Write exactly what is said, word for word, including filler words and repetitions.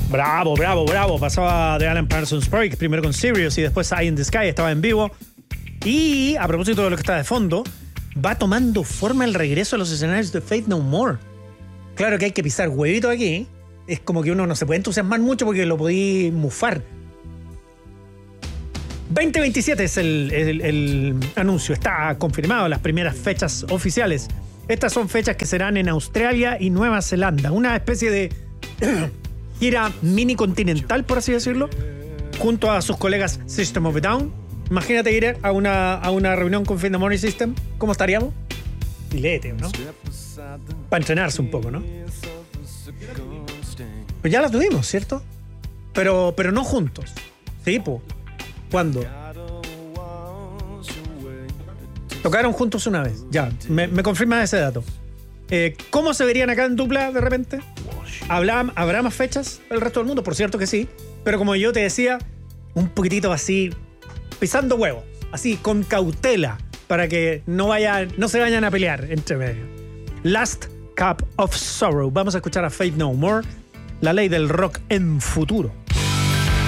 Bravo, bravo, bravo. Pasaba de Alan Parsons Project, primero con Sirius y después Eye in the Sky, estaba en vivo. Y a propósito de lo que está de fondo, va tomando forma el regreso a los escenarios de Faith No More. Claro que hay que pisar huevito aquí. Es como que uno no se puede entusiasmar mucho porque lo podí mufar. veinte veintisiete es el, el, el anuncio. Está confirmado las primeras fechas oficiales. Estas son fechas que serán en Australia y Nueva Zelanda. Una especie de gira mini continental, por así decirlo, junto a sus colegas System of a Down. Imagínate ir a una, a una reunión con Faith No More y System. ¿Cómo estaríamos? Filete, ¿no? Para entrenarse un poco, ¿no? Pues ya la tuvimos, ¿cierto? Pero, pero no juntos. ¿Sí, po? ¿Cuándo? Tocaron juntos una vez. Ya, me, me confirma ese dato. Eh, ¿Cómo se verían acá en dupla de repente? ¿Habrá, ¿Habrá más fechas el resto del mundo? Por cierto que sí. Pero como yo te decía, un poquitito así, pisando huevos. Así, con cautela, para que no, vaya, no se vayan a pelear entre medio. Last Cup of Sorrow. Vamos a escuchar a Faith No More, la ley del rock en futuro.